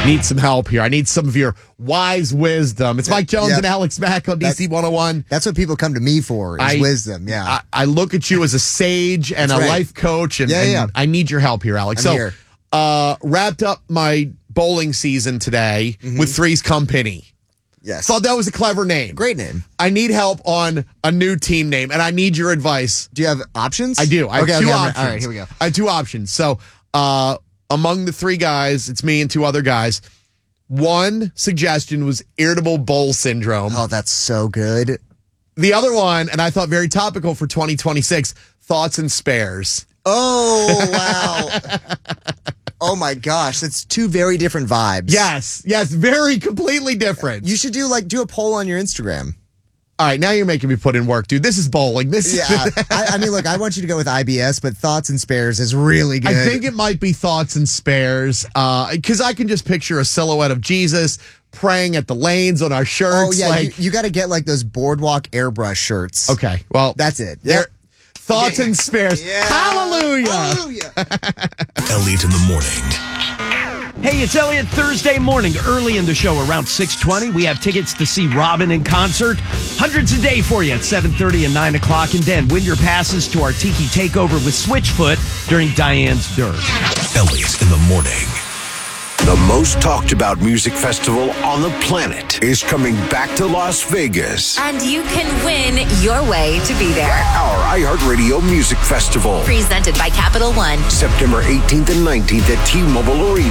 Need some help here. I need some of your wise wisdom. It's Mike Jones and Alex Mack on DC 101. That's what people come to me for, is wisdom. Yeah. I look at you as a sage and a life coach, and I need your help here, Alex. I'm here. Wrapped up my bowling season today with Three's Company. Yes. Thought that was a clever name. Great name. I need help on a new team name, and I need your advice. Do you have options? I do. I have two options. All right, here we go. I have two options. So, among the three guys, it's me and two other guys. One suggestion was irritable bowel syndrome. Oh, that's so good. The other one, and I thought very topical for 2026, thoughts and spares. Oh, wow. Oh, my gosh. That's two very different vibes. Yes, very completely different. You should do a poll on your Instagram. All right, now you're making me put in work, dude. This is bowling. I mean, look, I want you to go with IBS, but thoughts and spares is really good. I think it might be thoughts and spares, because I can just picture a silhouette of Jesus praying at the lanes on our shirts. Oh, yeah, you got to get like those boardwalk airbrush shirts. Okay, well. That's it. Yep. Thoughts and spares. Yeah. Hallelujah. Elliot in the morning. Hey, it's Elliot. Thursday morning, early in the show, around 6:20. We have tickets to see Robin in concert. Hundreds a day for you at 7:30 and 9 o'clock. And then win your passes to our Tiki Takeover with Switchfoot during Diane's Dirt. Elliot in the morning. The most talked about music festival on the planet is coming back to Las Vegas. And you can win your way to be there. Our iHeartRadio Music Festival. Presented by Capital One. September 18th and 19th at T-Mobile Arena.